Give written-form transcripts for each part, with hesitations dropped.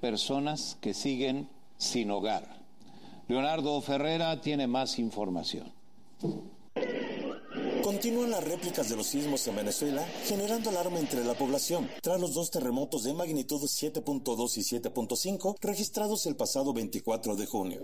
personas que siguen sin hogar. Leonardo Ferrera tiene más información. Continúan las réplicas de los sismos en Venezuela, generando alarma entre la población, tras los dos terremotos de magnitud 7.2 y 7.5 registrados el pasado 24 de junio.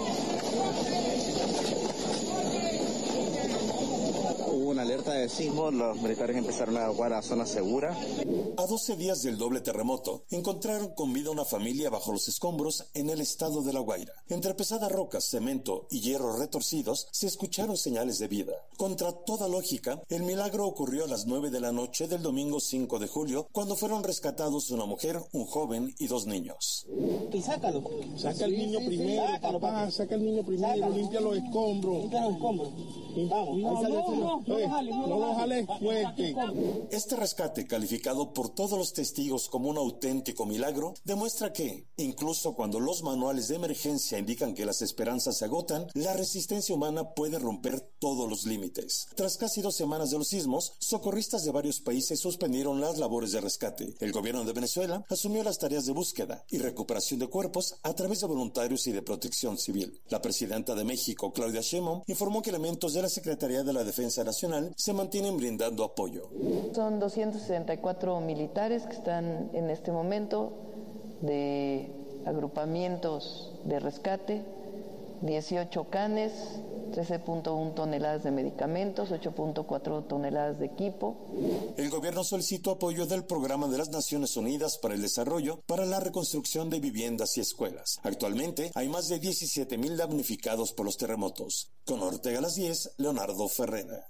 Hubo una alerta de sismo, los militares empezaron a evacuar a zona segura. A 12 días del doble terremoto, encontraron con vida una familia bajo los escombros en el estado de La Guaira. Entre pesadas rocas, cemento y hierros retorcidos, se escucharon señales de vida. Contra toda lógica, el milagro ocurrió a las 9 de la noche del domingo 5 de julio, cuando fueron rescatados una mujer, un joven y 2 niños. Y sácalo. Saca el niño primero, sácalo, papá, saca el niño primero, sácalo. Limpia los escombros. Limpia los escombros. Vamos, no lo jales fuerte. Este rescate, calificado por todos los testigos como un auténtico milagro, demuestra que, incluso cuando los manuales de emergencia indican que las esperanzas se agotan, la resistencia humana puede romper todos los límites. Tras casi 2 semanas de los sismos, socorristas de varios países suspendieron las labores de rescate. El gobierno de Venezuela asumió las tareas de búsqueda y recuperación de cuerpos a través de voluntarios y de protección civil. La presidenta de México, Claudia Sheinbaum, informó que elementos de la Secretaría de la Defensa Nacional se mantienen brindando apoyo. Son 264 militares que están en este momento de agrupamientos de rescate, 18 canes, 13.1 toneladas de medicamentos, 8.4 toneladas de equipo. El gobierno solicitó apoyo del Programa de las Naciones Unidas para el Desarrollo para la reconstrucción de viviendas y escuelas. Actualmente hay más de 17,000 damnificados por los terremotos. Con Ortega a las 10, Leonardo Ferrera.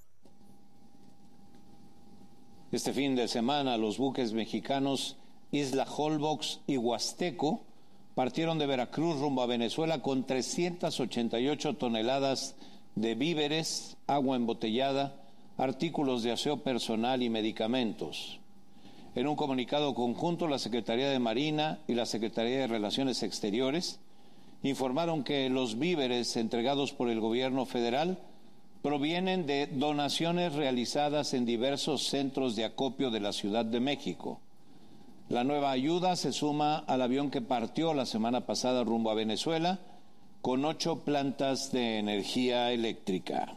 Este fin de semana los buques mexicanos Isla Holbox y Huasteco partieron de Veracruz rumbo a Venezuela con 388 toneladas de víveres, agua embotellada, artículos de aseo personal y medicamentos. En un comunicado conjunto, la Secretaría de Marina y la Secretaría de Relaciones Exteriores informaron que los víveres entregados por el gobierno federal provienen de donaciones realizadas en diversos centros de acopio de la Ciudad de México. La nueva ayuda se suma al avión que partió la semana pasada rumbo a Venezuela con 8 plantas de energía eléctrica.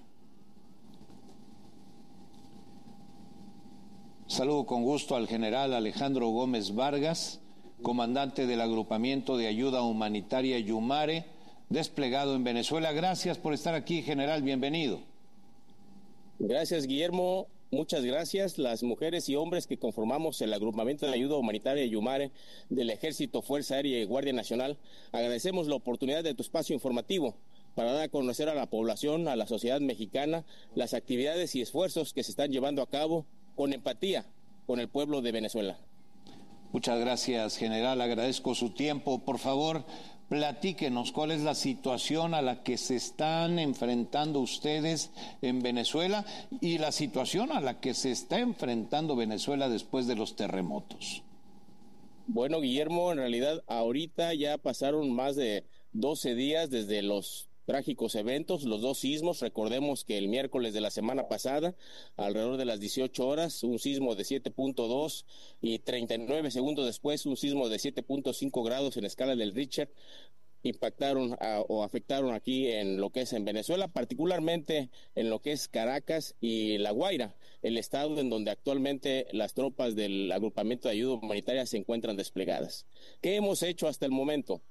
Saludo con gusto al general Alejandro Gómez Vargas, comandante del agrupamiento de ayuda humanitaria Yumare, desplegado en Venezuela. Gracias por estar aquí, general, bienvenido. Gracias, Guillermo. Muchas gracias. Las mujeres y hombres que conformamos el agrupamiento de ayuda humanitaria Yumare del Ejército, Fuerza Aérea y Guardia Nacional, agradecemos la oportunidad de tu espacio informativo para dar a conocer a la población, a la sociedad mexicana, las actividades y esfuerzos que se están llevando a cabo con empatía con el pueblo de Venezuela. Muchas gracias, general. Agradezco su tiempo. Por favor, platíquenos cuál es la situación a la que se están enfrentando ustedes en Venezuela y la situación a la que se está enfrentando Venezuela después de los terremotos. Bueno, Guillermo, en realidad ahorita ya pasaron más de 12 días desde los trágicos eventos, los 2 sismos. Recordemos que el miércoles de la semana pasada, alrededor de las 18 horas, un sismo de 7.2 y 39 segundos después, un sismo de 7.5 grados en escala del Richter impactaron o afectaron aquí en lo que es en Venezuela, particularmente en lo que es Caracas y La Guaira, el estado en donde actualmente las tropas del agrupamiento de ayuda humanitaria se encuentran desplegadas. ¿Qué hemos hecho hasta el momento?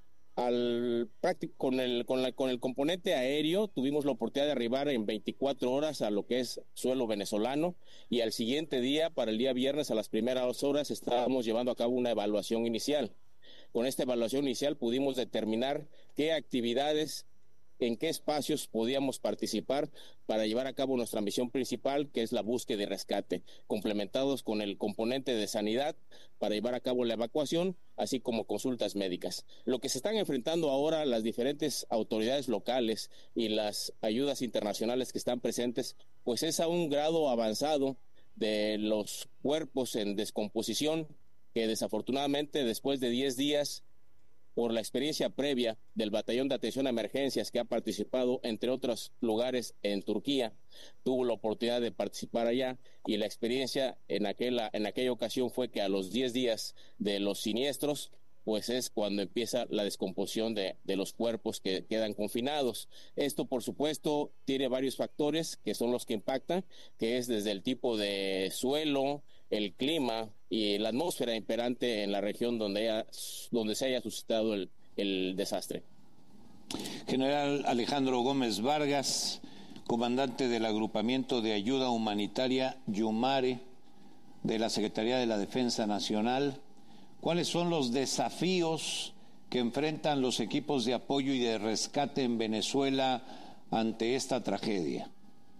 Con el componente aéreo tuvimos la oportunidad de arribar en 24 horas a lo que es suelo venezolano, y al siguiente día, para el día viernes a las primeras horas, estábamos llevando a cabo una evaluación inicial. Con esta evaluación inicial pudimos determinar qué actividades, en qué espacios podíamos participar para llevar a cabo nuestra misión principal, que es la búsqueda y rescate, complementados con el componente de sanidad para llevar a cabo la evacuación, así como consultas médicas. Lo que se están enfrentando ahora las diferentes autoridades locales y las ayudas internacionales que están presentes, pues es a un grado avanzado de los cuerpos en descomposición, que desafortunadamente después de 10 días, por la experiencia previa del Batallón de Atención a Emergencias, que ha participado, entre otros lugares, en Turquía, tuvo la oportunidad de participar allá, y la experiencia en aquella ocasión fue que a los 10 días de los siniestros, pues es cuando empieza la descomposición de los cuerpos que quedan confinados. Esto, por supuesto, tiene varios factores que son los que impactan, que es desde el tipo de suelo, el clima y la atmósfera imperante en la región donde se haya suscitado el desastre. General Alejandro Gómez Vargas, comandante del Agrupamiento de Ayuda Humanitaria Yumare de la Secretaría de la Defensa Nacional, ¿cuáles son los desafíos que enfrentan los equipos de apoyo y de rescate en Venezuela ante esta tragedia?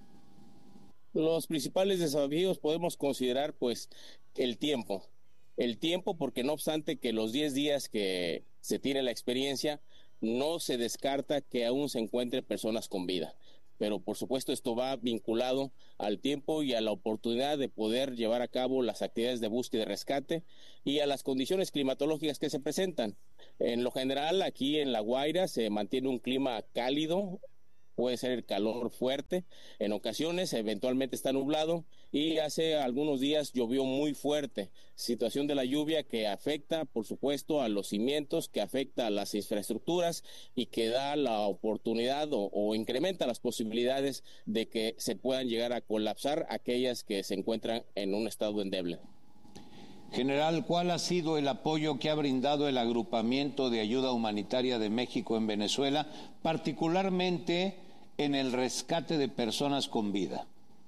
Los principales desafíos podemos considerar pues el tiempo porque no obstante que los 10 días que se tiene la experiencia, no se descarta que aún se encuentren personas con vida, pero por supuesto esto va vinculado al tiempo y a la oportunidad de poder llevar a cabo las actividades de búsqueda y rescate y a las condiciones climatológicas que se presentan. En lo general, aquí en La Guaira se mantiene un clima cálido, puede ser el calor fuerte, en ocasiones eventualmente está nublado y hace algunos días llovió muy fuerte, situación de la lluvia que afecta por supuesto a los cimientos, que afecta a las infraestructuras y que da la oportunidad o incrementa las posibilidades de que se puedan llegar a colapsar aquellas que se encuentran en un estado endeble. General, ¿cuál ha sido el apoyo que ha brindado el Agrupamiento de Ayuda Humanitaria de México en Venezuela, particularmente en el rescate de personas con vida?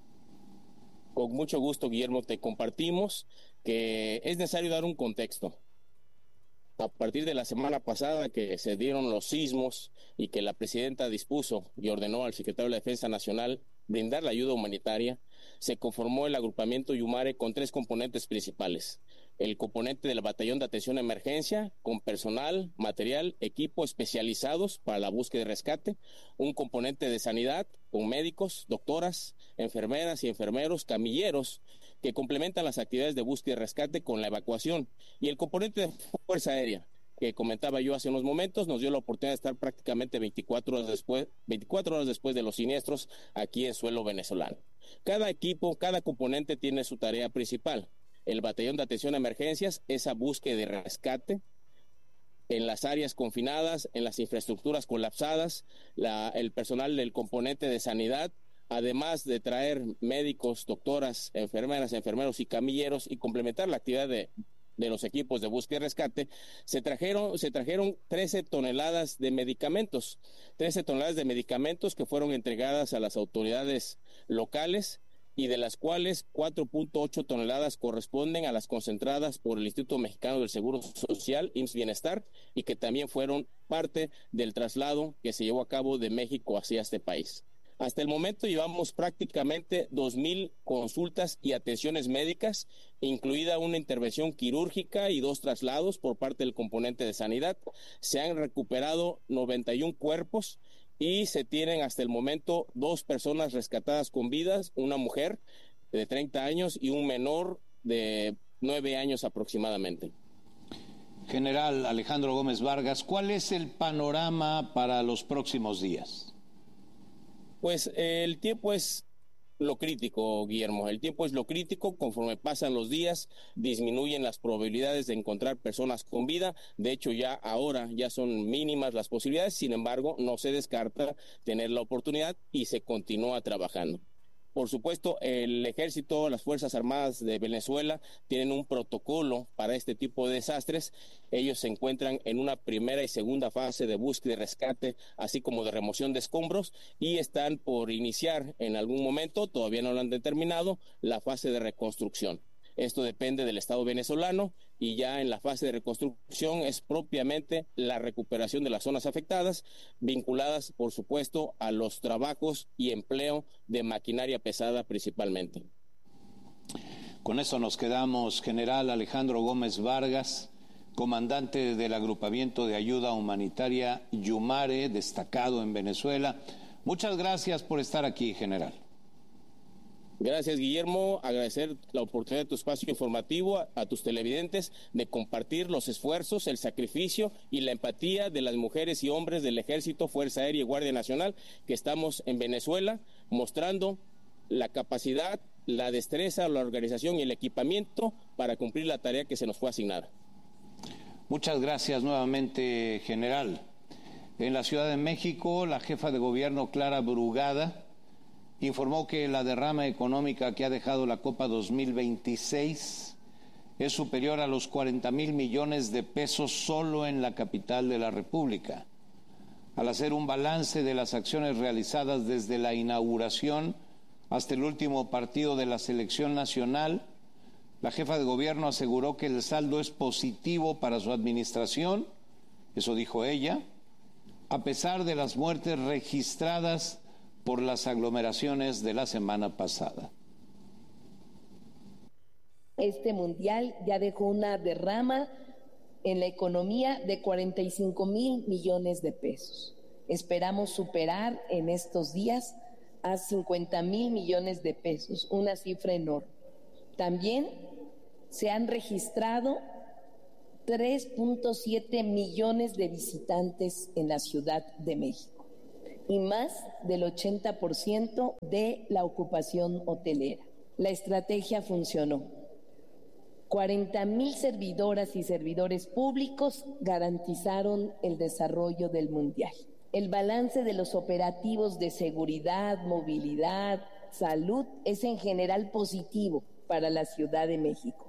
Con mucho gusto, Guillermo, te compartimos que es necesario dar un contexto. A partir de la semana pasada que se dieron los sismos y que la presidenta dispuso y ordenó al secretario de la Defensa Nacional brindar la ayuda humanitaria, se conformó el agrupamiento Yumare con 3 componentes principales. El componente del Batallón de Atención a Emergencia, con personal, material, equipo especializados para la búsqueda y rescate. Un componente de sanidad, con médicos, doctoras, enfermeras y enfermeros, camilleros, que complementan las actividades de búsqueda y rescate con la evacuación. Y el componente de Fuerza Aérea, que comentaba yo hace unos momentos, nos dio la oportunidad de estar prácticamente 24 horas después de los siniestros aquí en suelo venezolano. Cada equipo, cada componente tiene su tarea principal. El Batallón de Atención a Emergencias, esa búsqueda y rescate en las áreas confinadas, en las infraestructuras colapsadas, el personal del componente de sanidad, además de traer médicos, doctoras, enfermeras, enfermeros y camilleros y complementar la actividad de los equipos de búsqueda y rescate, se trajeron 13 toneladas de medicamentos, 13 toneladas de medicamentos que fueron entregadas a las autoridades locales y de las cuales 4.8 toneladas corresponden a las concentradas por el Instituto Mexicano del Seguro Social, IMSS Bienestar, y que también fueron parte del traslado que se llevó a cabo de México hacia este país. Hasta el momento llevamos prácticamente 2,000 consultas y atenciones médicas, incluida una intervención quirúrgica y 2 traslados por parte del componente de sanidad. Se han recuperado 91 cuerpos y se tienen hasta el momento 2 personas rescatadas con vidas, una mujer de 30 años y un menor de 9 años aproximadamente. General Alejandro Gómez Vargas, ¿cuál es el panorama para los próximos días? Pues el tiempo es lo crítico, Guillermo. El tiempo es lo crítico. Conforme pasan los días, disminuyen las probabilidades de encontrar personas con vida. De hecho, ahora son mínimas las posibilidades. Sin embargo, no se descarta tener la oportunidad y se continúa trabajando. Por supuesto, el Ejército, las Fuerzas Armadas de Venezuela tienen un protocolo para este tipo de desastres. Ellos se encuentran en una primera y segunda fase de búsqueda y rescate, así como de remoción de escombros, y están por iniciar en algún momento, todavía no lo han determinado, la fase de reconstrucción. Esto depende del Estado venezolano y ya en la fase de reconstrucción es propiamente la recuperación de las zonas afectadas, vinculadas, por supuesto, a los trabajos y empleo de maquinaria pesada principalmente. Con eso nos quedamos, General Alejandro Gómez Vargas, comandante del Agrupamiento de Ayuda Humanitaria Yumare, destacado en Venezuela. Muchas gracias por estar aquí, General. Gracias, Guillermo. Agradecer la oportunidad de tu espacio informativo a tus televidentes de compartir los esfuerzos, el sacrificio y la empatía de las mujeres y hombres del Ejército, Fuerza Aérea y Guardia Nacional que estamos en Venezuela, mostrando la capacidad, la destreza, la organización y el equipamiento para cumplir la tarea que se nos fue asignada. Muchas gracias nuevamente, general. En la Ciudad de México, la jefa de gobierno, Clara Brugada, informó que la derrama económica que ha dejado la Copa 2026 es superior a los 40,000 millones de pesos solo en la capital de la República. Al hacer un balance de las acciones realizadas desde la inauguración hasta el último partido de la selección nacional, la jefa de gobierno aseguró que el saldo es positivo para su administración, eso dijo ella, a pesar de las muertes registradas por las aglomeraciones de la semana pasada. Este mundial ya dejó una derrama en la economía de 45,000 millones de pesos. Esperamos superar en estos días a 50,000 millones de pesos, una cifra enorme. También se han registrado 3.7 millones de visitantes en la Ciudad de México y más del 80% de la ocupación hotelera. La estrategia funcionó. 40,000 servidoras y servidores públicos garantizaron el desarrollo del Mundial. El balance de los operativos de seguridad, movilidad, salud es en general positivo para la Ciudad de México.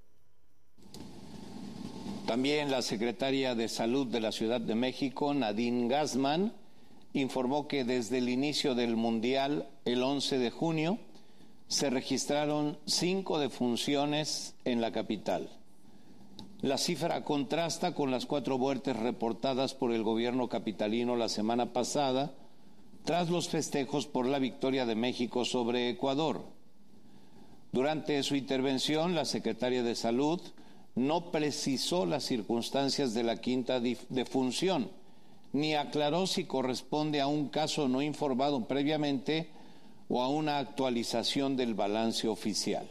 También la secretaria de Salud de la Ciudad de México, Nadine Gassman, informó que desde el inicio del Mundial, el 11 de junio, se registraron 5 defunciones en la capital. La cifra contrasta con las 4 muertes reportadas por el gobierno capitalino la semana pasada, tras los festejos por la victoria de México sobre Ecuador. Durante su intervención, la secretaria de Salud no precisó las circunstancias de la 5ª defunción, ni aclaró si corresponde a un caso no informado previamente o a una actualización del balance oficial.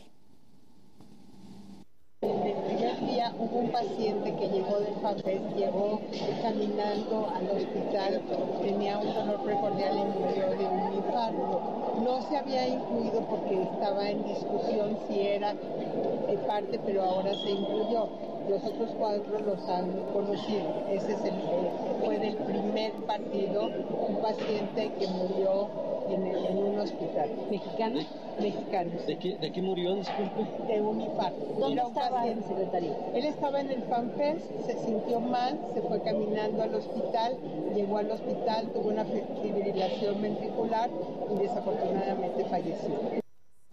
El primer día hubo un paciente que llegó del FAMPES, llegó caminando al hospital, tenía un dolor precordial y murió de un infarto. No se había incluido porque estaba en discusión si era parte, pero ahora se incluyó. Los otros 4 los han conocido. Ese fue del primer partido, un paciente que murió en un hospital. ¿Mexicano? Mexicano. ¿De qué murió, disculpe? De un infarto. ¿Dónde estaba el secretario? Él estaba en el FAMPES, se sintió mal, se fue caminando al hospital, llegó al hospital, tuvo una fibrilación ventricular y desafortunadamente falleció.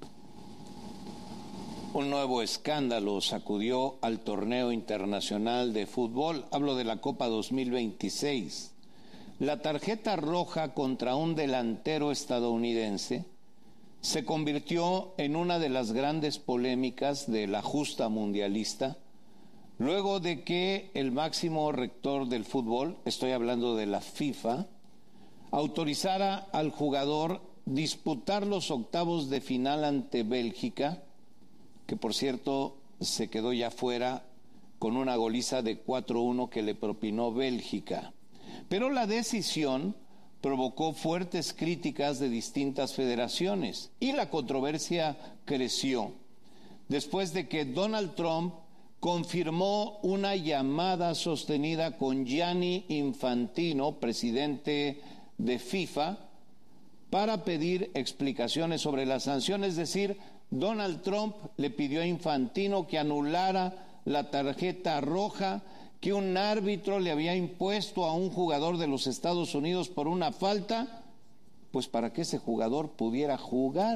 Un nuevo escándalo sacudió al torneo internacional de fútbol. Hablo de la Copa 2026. La tarjeta roja contra un delantero estadounidense se convirtió en una de las grandes polémicas de la justa mundialista, luego de que el máximo rector del fútbol, estoy hablando de la FIFA, autorizara al jugador disputar los octavos de final ante Bélgica, que por cierto se quedó ya fuera con una goliza de 4-1 que le propinó Bélgica. Pero la decisión provocó fuertes críticas de distintas federaciones y la controversia creció después de que Donald Trump confirmó una llamada sostenida con Gianni Infantino, presidente de FIFA, para pedir explicaciones sobre la sanción. Es decir, Donald Trump le pidió a Infantino que anulara la tarjeta roja que un árbitro le había impuesto a un jugador de los Estados Unidos por una falta, pues para que ese jugador pudiera jugar.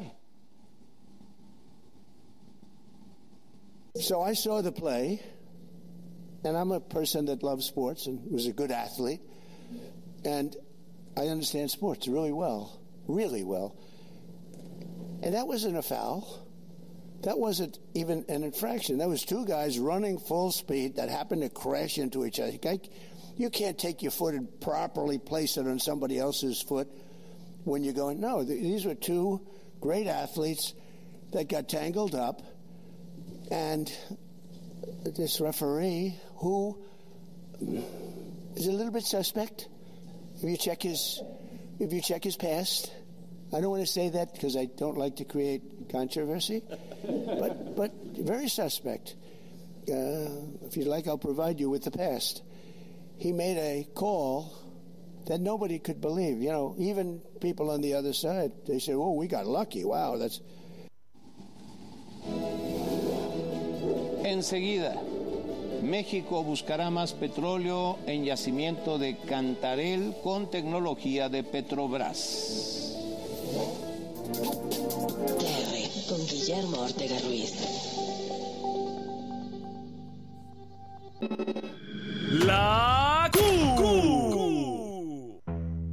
So I saw the play, and I'm a person that loves sports and was a good athlete, and I understand sports really well. And that wasn't a foul. That wasn't even an infraction. That was 2 guys running full speed that happened to crash into each other. You can't take your foot and properly place it on somebody else's foot when you're going, no, these were 2 great athletes that got tangled up, and this referee, who is a little bit suspect, if you check his past, I don't want to say that because I don't like to create controversy, but very suspect. if you'd like, I'll provide you with the past. He made a call that nobody could believe. You know, even people on the other side, they say, oh, we got lucky. Wow, that's... Enseguida, México buscará más petróleo en yacimiento de Cantarell con tecnología de Petrobras. TR con Guillermo Ortega Ruiz.